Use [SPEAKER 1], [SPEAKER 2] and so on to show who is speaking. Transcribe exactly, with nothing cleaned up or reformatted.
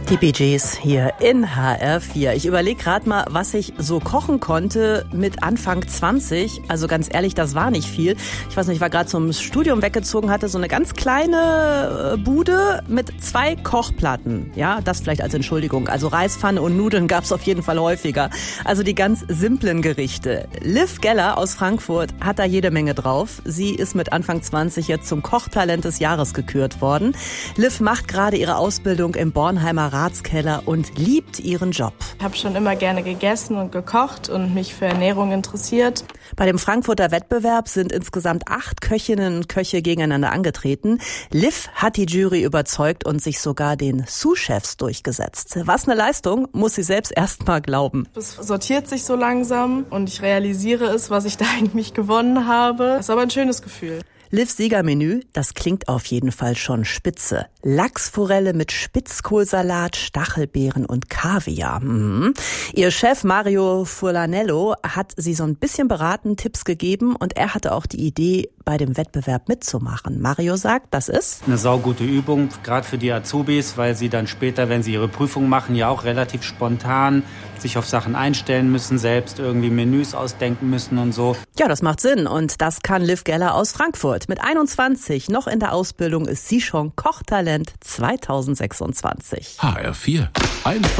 [SPEAKER 1] Die Bee Gees hier in H R vier. Ich überlege gerade mal, was ich so kochen konnte mit Anfang zwanzig. Also ganz ehrlich, das war nicht viel. Ich weiß nicht, ich war gerade zum Studium weggezogen, hatte so eine ganz kleine Bude mit zwei Kochplatten. Ja, das vielleicht als Entschuldigung. Also Reispfanne und Nudeln gab es auf jeden Fall häufiger. Also die ganz simplen Gerichte. Liv Geller aus Frankfurt hat da jede Menge drauf. Sie ist mit Anfang zwanzig jetzt zum Kochtalent des Jahres gekürt worden. Liv macht gerade ihre Ausbildung im Bornheimer Ratskeller und liebt ihren Job.
[SPEAKER 2] Ich habe schon immer gerne gegessen und gekocht und mich für Ernährung interessiert.
[SPEAKER 1] Bei dem Frankfurter Wettbewerb sind insgesamt acht Köchinnen und Köche gegeneinander angetreten. Liv hat die Jury überzeugt und sich sogar den Sous-Chefs durchgesetzt. Was eine Leistung, muss sie selbst erst mal glauben.
[SPEAKER 2] Es sortiert sich so langsam und ich realisiere es, was ich da eigentlich gewonnen habe. Das ist aber ein schönes Gefühl.
[SPEAKER 1] Livs Siegermenü, das klingt auf jeden Fall schon spitze. Lachsforelle mit Spitzkohlsalat, Stachelbeeren und Kaviar. Mhm. Ihr Chef Mario Furlanello hat sie so ein bisschen beraten, Tipps gegeben und er hatte auch die Idee, bei dem Wettbewerb mitzumachen. Mario sagt, das ist
[SPEAKER 3] eine saugute Übung, gerade für die Azubis, weil sie dann später, wenn sie ihre Prüfung machen, ja auch relativ spontan sich auf Sachen einstellen müssen, selbst irgendwie Menüs ausdenken müssen und so.
[SPEAKER 1] Ja, das macht Sinn und das kann Liv Geller aus Frankfurt. Mit einundzwanzig, noch in der Ausbildung, ist sie schon Kochtalent zweitausendsechsundzwanzig.
[SPEAKER 4] H R vier. Einfach